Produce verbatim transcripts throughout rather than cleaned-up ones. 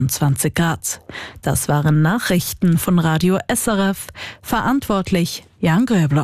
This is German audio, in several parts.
zwanzig Grad. Das waren Nachrichten von Radio S R F. Verantwortlich Jan Gröbler.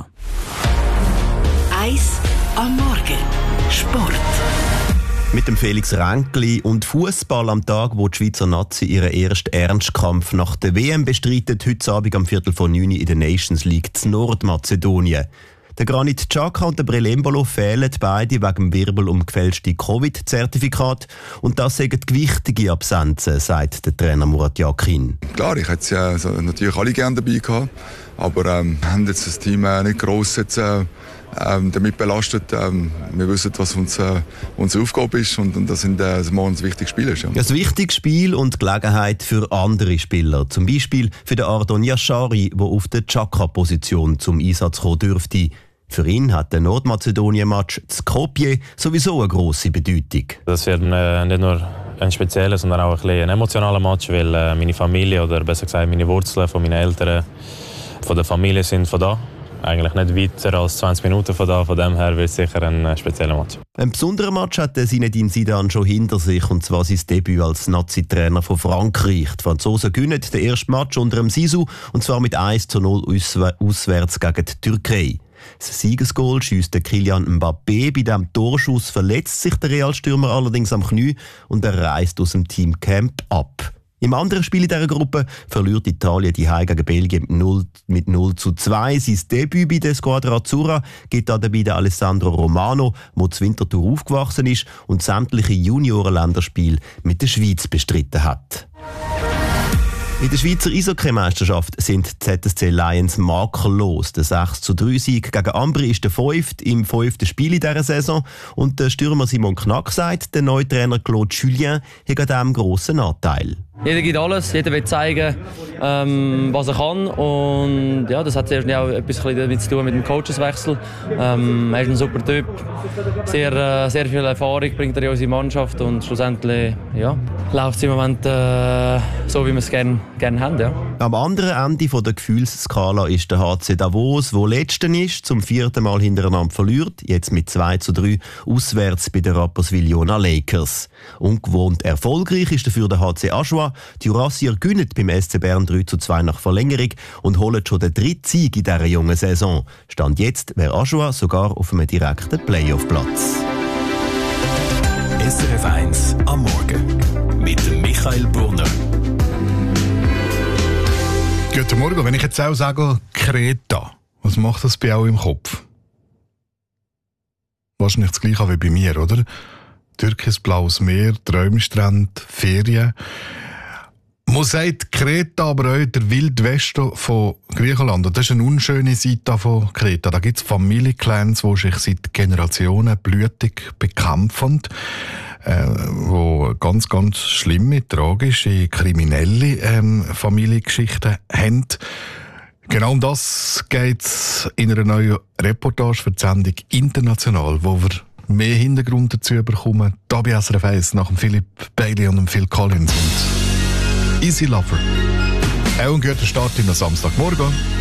Eis am Morgen. Sport. Mit dem Felix Ränkli und Fußball am Tag, wo die Schweizer Nazi ihren ersten Ernstkampf nach der W M bestreitet, heute Abend am Viertel vor neun in der Nations League in Nordmazedonien. Der Granit Xhaka und der Brelembolo fehlen beide wegen dem Wirbel um gefälschte Covid-Zertifikat. Und das sind gewichtige Absenzen, sagt der Trainer Murat Yakin. Klar, ich hätte es ja also natürlich alle gerne dabei gehabt, aber ähm, wir haben jetzt das Team äh, nicht gross jetzt, äh, ähm, damit belastet. Ähm, wir wissen, was uns, äh, unsere Aufgabe ist und, und das sind äh, morgen das wichtige Spiel. Ja. Ein wichtiges Spiel und Gelegenheit für andere Spieler. Zum Beispiel für den Ardon Yashari, der auf der Xhaka-Position zum Einsatz kommen dürfte. Für ihn hat der Nordmazedonien-Match in Skopje sowieso eine grosse Bedeutung. Das wird äh, nicht nur ein spezieller, sondern auch ein, bisschen ein emotionaler Match, weil äh, meine Familie, oder besser gesagt meine Wurzeln von meinen Eltern, von der Familie sind von da. Eigentlich nicht weiter als zwanzig Minuten von da, von dem her wird es sicher ein äh, spezieller Match. Ein besonderer Match hat Zinedine Zidane schon hinter sich, und zwar sein Debüt als Nazi-Trainer von Frankreich. Die Franzosen gewinnen den ersten Match unter dem Sisu, und zwar mit eins zu null auswärts gegen die Türkei. Das Siegesgoal schiesst der Kylian Mbappé. Bei diesem Torschuss verletzt sich der Realstürmer allerdings am Knie und er reist aus dem Teamcamp ab. Im anderen Spiel in dieser Gruppe verliert Italien die Heim gegen Belgien mit null zu zwei. Sein Debüt bei der Squadra Azzurra gibt dabei der Alessandro Romano, der zu Winterthur aufgewachsen ist und sämtliche Junioren-Länderspiele mit der Schweiz bestritten hat. In der Schweizer Eishockey-Meisterschaft sind die Z S C Lions makellos. Der sechs zu drei Sieg gegen Ambri ist der fünfte im fünften Spiel in dieser Saison. Und der Stürmer Simon Knack sagt, der neue Trainer Claude Julien hat an diesem grossen Anteil. Jeder gibt alles, jeder will zeigen, ähm, was er kann. Und ja, das hat zuerst auch etwas damit zu tun mit dem Coacheswechsel. Ähm, er ist ein super Typ, sehr, äh, sehr viel Erfahrung bringt er in unsere Mannschaft und schlussendlich ja, läuft es im Moment äh, so, wie wir es gerne, gerne haben. Ja. Am anderen Ende von der Gefühlsskala ist der H C Davos, der Letzten ist, zum vierten Mal hintereinander verliert, jetzt mit zwei zu drei auswärts bei den Rapperswil Jona Lakers. Ungewohnt erfolgreich ist dafür der H C Aschua. Die Jurassier gewinnen beim S C Bern drei zu zwei nach Verlängerung und holen schon den dritten Sieg in dieser jungen Saison. Stand jetzt wäre Aschua sogar auf einem direkten Playoff-Platz. S R F eins am Morgen mit Michael Brunner. Guten Morgen. Wenn ich jetzt auch sage Kreta, was macht das bei euch im Kopf? Wahrscheinlich das Gleiche wie bei mir, oder? Türkisblaues Meer, Träumstrand, Ferien. Man sagt Kreta aber auch der Wildwesten von Griechenland. Und das ist eine unschöne Seite von Kreta. Da gibt es Familienclans, die sich seit Generationen blutig bekämpfen, äh, wo ganz, ganz schlimme, tragische, kriminelle ähm, Familiengeschichten haben. Genau um das geht es in einer neuen Reportage für die Sendung «International», wo wir mehr Hintergrund dazu bekommen. Da bei S R F eins nach dem Philip Bailey und dem Phil Collins und Easy Lover. Auch ein guter Start in den Samstagmorgen.